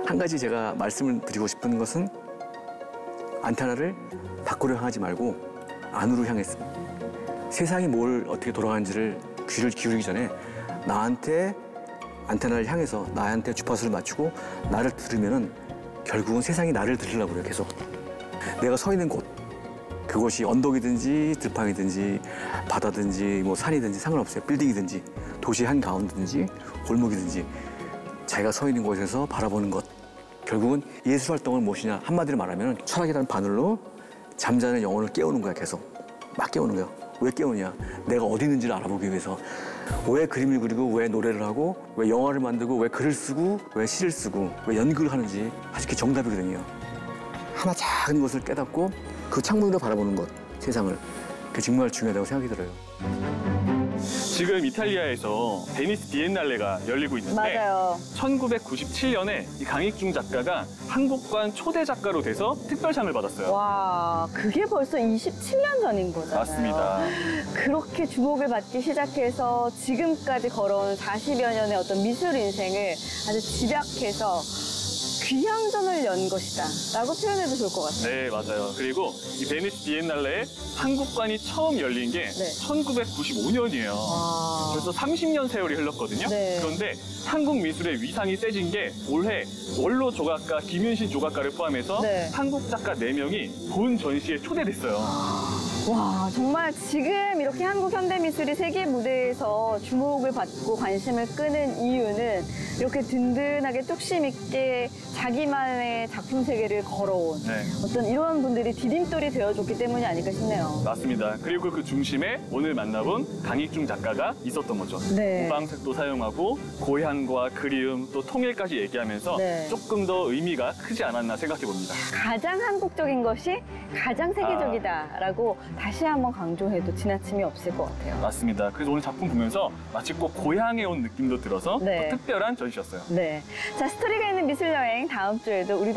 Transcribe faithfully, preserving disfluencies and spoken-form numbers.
한 가지 제가 말씀을 드리고 싶은 것은 안테나를 밖으로 향하지 말고 안으로 향했습니다. 세상이 뭘 어떻게 돌아가는지를 귀를 기울이기 전에 나한테 안테나를 향해서 나한테 주파수를 맞추고 나를 들으면은 결국은 세상이 나를 들으려고 그래요, 계속. 내가 서 있는 곳, 그곳이 언덕이든지 들판이든지 바다든지 뭐 산이든지 상관없어요. 빌딩이든지 도시 한가운데든지 골목이든지 자기가 서 있는 곳에서 바라보는 것. 결국은 예술 활동은 무엇이냐? 한마디로 말하면 철학이라는 바늘로 잠자는 영혼을 깨우는 거야, 계속. 막 깨우는 거야. 왜 깨우냐? 내가 어디 있는지를 알아보기 위해서. 왜 그림을 그리고 왜 노래를 하고 왜 영화를 만들고 왜 글을 쓰고 왜 시를 쓰고 왜 연극을 하는지 사실 그게 정답이거든요. 하나 작은 것을 깨닫고 그 창문으로 바라보는 것, 세상을. 그게 정말 중요하다고 생각이 들어요. 지금 이탈리아에서 베니스 비엔날레가 열리고 있는데 맞아요. 천구백구십칠 년에 이 강익중 작가가 한국관 초대 작가로 돼서 특별상을 받았어요. 와, 그게 벌써 이십칠 년 전인 거잖아요. 맞습니다. 그렇게 주목을 받기 시작해서 지금까지 걸어온 사십여 년의 어떤 미술 인생을 아주 집약해서 귀향전을 연 것이다 라고 표현해도 좋을 것 같아요. 네, 맞아요. 그리고 이 베니스 비엔날레에 한국관이 처음 열린 게 네. 천구백구십오 년이에요. 와. 벌써 삼십 년 세월이 흘렀거든요. 네. 그런데 한국 미술의 위상이 세진 게 올해 원로 조각가 김윤신 조각가를 포함해서 네. 한국 작가 네 명이 본 전시에 초대됐어요. 와, 정말 지금 이렇게 한국 현대미술이 세계 무대에서 주목을 받고 관심을 끄는 이유는 이렇게 든든하게 뚝심 있게 자기만의 작품 세계를 걸어온 네. 어떤 이런 분들이 디딤돌이 되어줬기 때문이 아닐까 싶네요. 맞습니다. 그리고 그 중심에 오늘 만나본 강익중 작가가 있었던 거죠. 네. 모방색도 사용하고 고향과 그리움 또 통일까지 얘기하면서 네. 조금 더 의미가 크지 않았나 생각해 봅니다. 가장 한국적인 것이 가장 세계적이다라고 다시 한번 강조해도 지나침이 없을 것 같아요. 맞습니다. 그래서 오늘 작품 보면서 마치 꼭 고향에 온 느낌도 들어서 네. 또 특별한 전시였어요. 네. 자, 스토리가 있는 미술 여행 다음 주에도 우리